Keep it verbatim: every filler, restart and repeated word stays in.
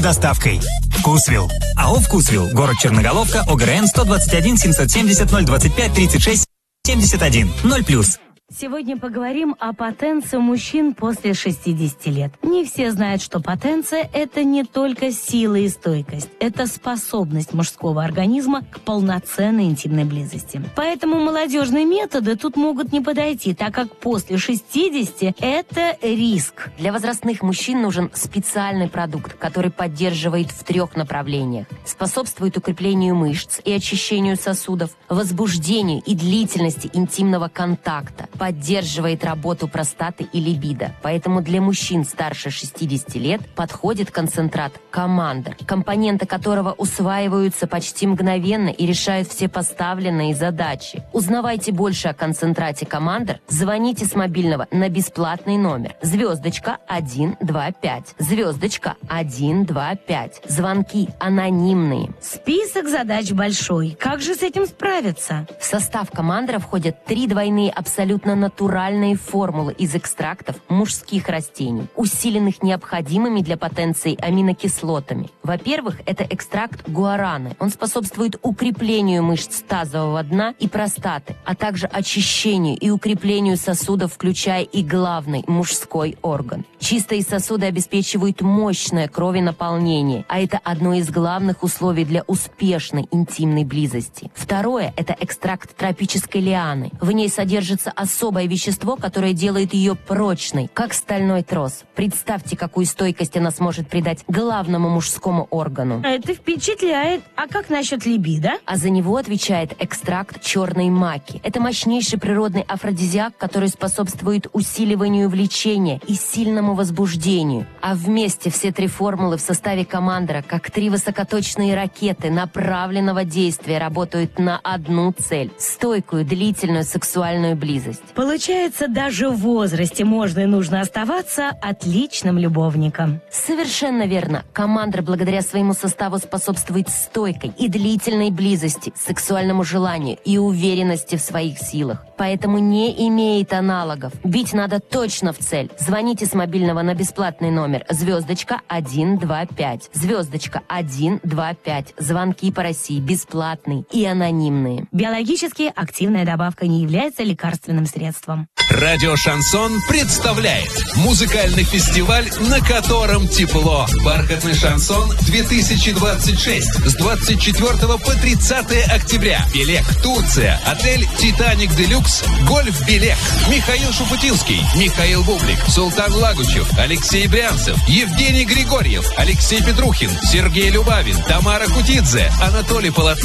доставкой. Вкусвилл. АО «Вкусвилл». Город Черноголовка. ОГРН сто двадцать один семьсот семьдесят ноль двадцать пять тридцать шесть семьдесят один. ноль плюс. Сегодня поговорим о потенции мужчин после шестидесяти лет. Не все знают, что потенция – это не только сила и стойкость. Это способность мужского организма к полноценной интимной близости. Поэтому молодежные методы тут могут не подойти, так как после шестидесяти это риск. Для возрастных мужчин нужен специальный продукт, который поддерживает в трех направлениях. Способствует укреплению мышц и очищению сосудов, возбуждению и длительности интимного контакта, поддерживает работу простаты и либидо. Поэтому для мужчин старше шестидесяти лет подходит концентрат «Командер», компоненты которого усваиваются почти мгновенно и решают все поставленные задачи. Узнавайте больше о концентрате «Командер», звоните с мобильного на бесплатный номер звездочка один два пять, звездочка один два пять. Звонки анонимные. Список задач большой. Как же с этим справиться? В состав «Командера» входят три двойные абсолютно натуральные формулы из экстрактов мужских растений, усиленных необходимыми для потенции аминокислотами. Во-первых, это экстракт гуараны. Он способствует укреплению мышц тазового дна и простаты, а также очищению и укреплению сосудов, включая и главный мужской орган. Чистые сосуды обеспечивают мощное кровенаполнение, а это одно из главных условий для успешной интимной близости. Второе – это экстракт тропической лианы. В ней содержится особое вещество, которое делает ее прочной, как стальной трос. Представьте, какую стойкость она сможет придать главному мужскому органу. Это впечатляет. А как насчет либидо? А за него отвечает экстракт черной маки. Это мощнейший природный афродизиак, который способствует усиливанию влечения и сильному возбуждению. А вместе все три формулы в составе «Командера», как три высокоточные ракеты направленного действия, работают на одну цель – стойкую, длительную сексуальную близость. Получается, даже в возрасте можно и нужно оставаться отличным любовником. Совершенно верно. «Командер» благодаря своему составу способствует стойкой и длительной близости, сексуальному желанию и уверенности в своих силах. Поэтому не имеет аналогов. Бить надо точно в цель. Звоните с мобильного на бесплатный номер звездочка один два пять. Звездочка один два пять. Звонки по России бесплатные и анонимные. Биологически активная добавка не является лекарственным средством. Радио «Шансон» представляет музыкальный фестиваль, на котором тепло. «Бархатный шансон две тысячи двадцать шесть» с двадцать четвёртого по тридцатое октября. Белек, Турция. Отель «Титаник Делюкс». Гольф Белек. Михаил Шуфутинский, Михаил Бублик, Султан Лагучев, Алексей Брянцев, Евгений Григорьев, Алексей Петрухин, Сергей Любавин, Тамара Кутидзе, Анатолий Полотнов.